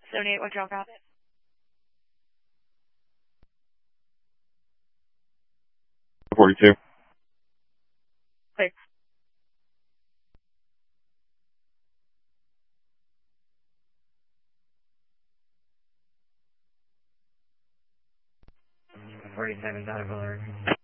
78 Montreal, got it. .42. Clear. .47 is out of alert.